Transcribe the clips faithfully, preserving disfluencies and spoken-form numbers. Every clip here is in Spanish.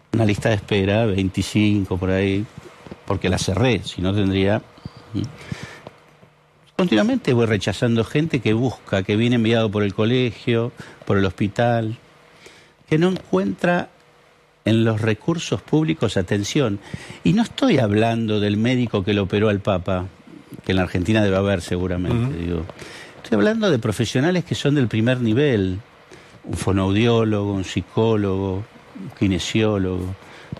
una lista de espera, veinticinco por ahí, porque la cerré, si no tendría... Continuamente voy rechazando gente que busca, que viene enviado por el colegio, por el hospital, que no encuentra en los recursos públicos atención. Y no estoy hablando del médico que le operó al Papa, que en la Argentina debe haber seguramente, uh-huh. digo. Estoy hablando de profesionales que son del primer nivel, un fonoaudiólogo, un psicólogo, un kinesiólogo.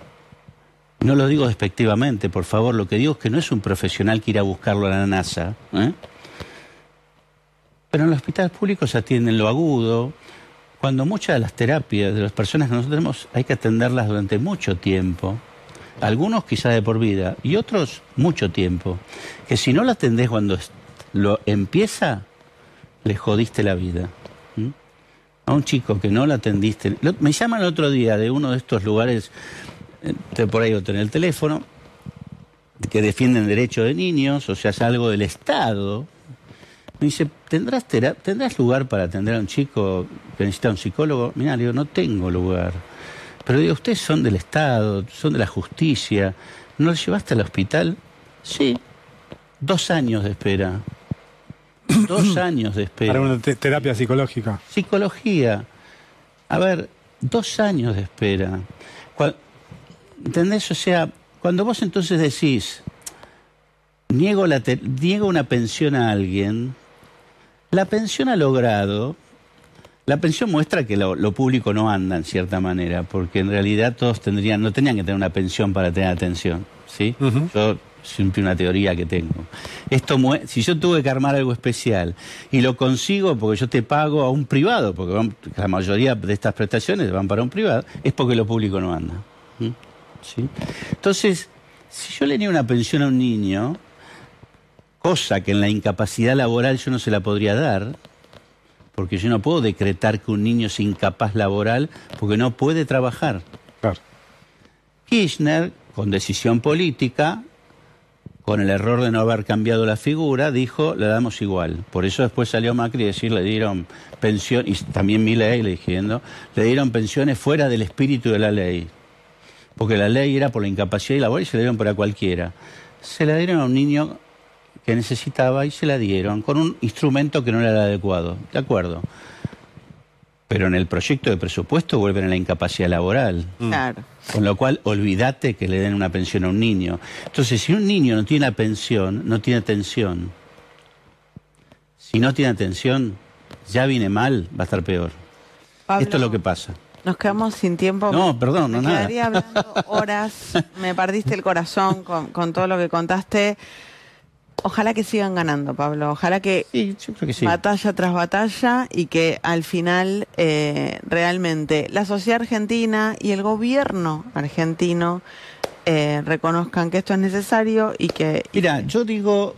No lo digo despectivamente, por favor, lo que digo es que no es un profesional que irá a buscarlo a la NASA, ¿eh? Pero en los hospitales públicos se atienden lo agudo, cuando muchas de las terapias de las personas que nosotros tenemos hay que atenderlas durante mucho tiempo, algunos quizás de por vida, y otros mucho tiempo, que si no lo atendés cuando lo empieza, le jodiste la vida. ¿Mm? A un chico que no lo atendiste... Lo, me llaman el otro día de uno de estos lugares... por ahí otro en el teléfono, que defienden derechos de niños, o sea, es algo del Estado. Me dice, ¿tendrás, ¿tendrás lugar para atender a un chico que necesita un psicólogo? Mirá, le digo, no tengo lugar. Pero digo, ustedes son del Estado, son de la justicia, ¿no lo llevaste al hospital? Sí, dos años de espera. Dos años de espera. Para una te terapia psicológica. Psicología. A ver, dos años de espera. Cuando, ¿entendés? O sea, cuando vos entonces decís, niego, la te niego una pensión a alguien, la pensión ha logrado, la pensión muestra que lo, lo público no anda en cierta manera, porque en realidad todos tendrían, no tenían que tener una pensión para tener atención, ¿sí? Uh-huh. Yo siempre una teoría que tengo. Esto, si yo tuve que armar algo especial y lo consigo porque yo te pago a un privado, porque van, la mayoría de estas prestaciones van para un privado, es porque lo público no anda. ¿Mm? ¿Sí? Entonces, si yo le niego una pensión a un niño, cosa que en la incapacidad laboral yo no se la podría dar, porque yo no puedo decretar que un niño es incapaz laboral porque no puede trabajar. Claro. Kirchner, con decisión política, con el error de no haber cambiado la figura, dijo, le damos igual. Por eso después salió Macri a decir, le dieron pensión, y también Milei le diciendo, le dieron pensiones fuera del espíritu de la ley. Porque la ley era por la incapacidad laboral y se la dieron para cualquiera. Se la dieron a un niño que necesitaba y se la dieron con un instrumento que no era el adecuado. De acuerdo. Pero en el proyecto de presupuesto vuelven a la incapacidad laboral. Claro. Con lo cual, olvídate que le den una pensión a un niño. Entonces, si un niño no tiene pensión, no tiene atención. Si no tiene atención, ya viene mal, va a estar peor. Pablo, esto es lo que pasa. Nos quedamos sin tiempo. No, perdón, no me nada. Me quedaría hablando horas. Me partiste el corazón con, con todo lo que contaste. Ojalá que sigan ganando, Pablo. Ojalá que, sí, yo creo que sí. batalla tras batalla y que al final eh, realmente la sociedad argentina y el gobierno argentino eh, reconozcan que esto es necesario y que... Y Mira, que... yo digo...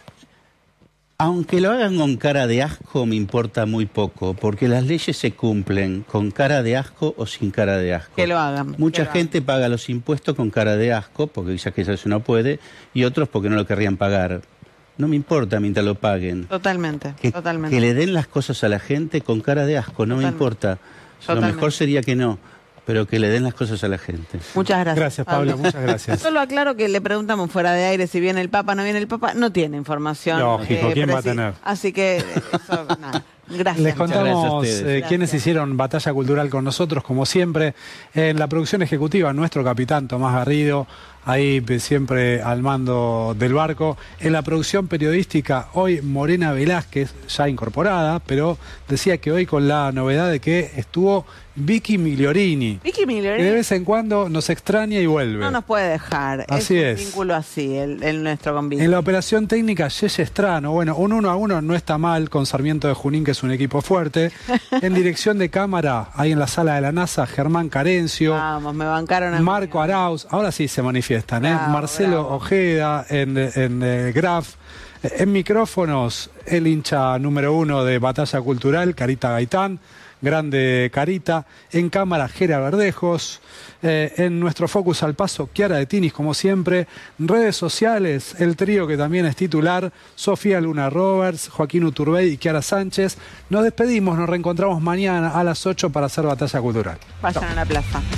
Aunque lo hagan con cara de asco, me importa muy poco, porque las leyes se cumplen con cara de asco o sin cara de asco. Que lo hagan. Mucha lo gente hagan. paga los impuestos con cara de asco, porque quizás que eso no puede, y otros porque no lo querrían pagar. No me importa mientras lo paguen. Totalmente, que, totalmente. Que le den las cosas a la gente con cara de asco, no totalmente. Me importa. Totalmente. Lo mejor sería que no, pero que le den las cosas a la gente. Muchas gracias. Gracias, Pablo, Pablo. Muchas gracias. Solo aclaro que le preguntamos fuera de aire si viene el Papa, no viene el Papa, no tiene información. Lógico, eh, ¿quién va a tener? Así que, eso, nada. Gracias. Les contamos eh, quiénes hicieron Batalla Cultural con nosotros, como siempre. En la producción ejecutiva, nuestro capitán Tomás Garrido, ahí siempre al mando del barco. En la producción periodística, hoy Morena Velázquez, ya incorporada, pero decía que hoy con la novedad de que estuvo Vicky Migliorini. Vicky Migliorini. Que de vez en cuando nos extraña y vuelve. No nos puede dejar. Así es. es. Un vínculo así, el, el nuestro con Vicky. En la operación técnica, Yeye Estrano. Bueno, un uno a uno no está mal con Sarmiento de Junín, que es un equipo fuerte. En dirección de cámara, ahí en la sala de la NASA, Germán Carencio. Vamos, me bancaron a Marco mí. Arauz. Ahora sí se manifiestan, ¿eh? Bravo, Marcelo bravo. Ojeda en, en eh, Graf. En micrófonos, el hincha número uno de Batalla Cultural, Carita Gaitán. Grande Carita. En cámara, Gera Verdejos. Eh, en nuestro Focus al Paso, Chiara de Tinis, como siempre. Redes sociales, el trío que también es titular, Sofía Luna Roberts, Joaquín Uturbey y Chiara Sánchez. Nos despedimos, nos reencontramos mañana a las ocho para hacer Batalla Cultural. Vayan a la plaza.